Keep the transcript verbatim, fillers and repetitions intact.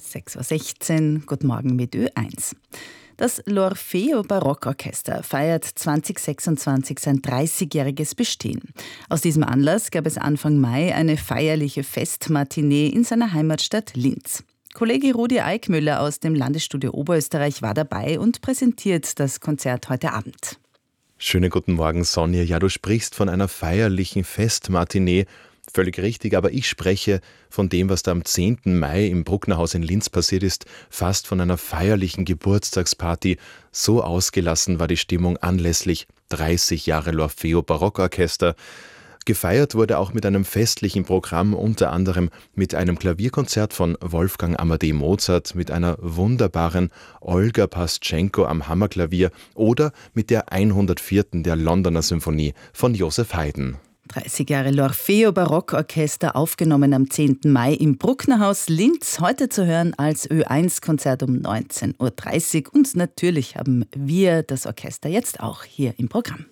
sechs Uhr sechzehn, guten Morgen mit Ö eins. Das L'Orfeo Barockorchester feiert zwanzig sechsundzwanzig sein dreißigjähriges Bestehen. Aus diesem Anlass gab es Anfang Mai eine feierliche Festmatinee in seiner Heimatstadt Linz. Kollege Rudi Eickmüller aus dem Landesstudio Oberösterreich war dabei und präsentiert das Konzert heute Abend. Schönen guten Morgen, Sonja. Ja, du sprichst von einer feierlichen Festmatinee. Völlig richtig, aber ich spreche von dem, was da am zehnten Mai im Brucknerhaus in Linz passiert ist, fast von einer feierlichen Geburtstagsparty. So ausgelassen war die Stimmung anlässlich dreißig Jahre L'Orfeo Barockorchester. Gefeiert wurde auch mit einem festlichen Programm, unter anderem mit einem Klavierkonzert von Wolfgang Amadei Mozart, mit einer wunderbaren Olga Pastschenko am Hammerklavier oder mit der hundertvierten der Londoner Symphonie von Joseph Haydn. dreißig Jahre L'Orfeo Barockorchester, aufgenommen am zehnten Mai im Brucknerhaus Linz, heute zu hören als Ö eins Konzert um neunzehn Uhr dreißig. Und natürlich haben wir das Orchester jetzt auch hier im Programm.